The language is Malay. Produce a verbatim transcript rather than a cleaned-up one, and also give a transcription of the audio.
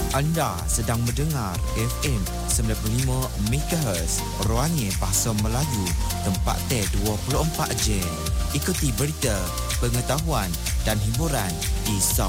Anda sedang mendengar F M sembilan puluh lima megahertz Ruangnya Bahasa Melayu, tempat teh dua puluh empat jam. Ikuti berita, pengetahuan dan hiburan di Sabtu.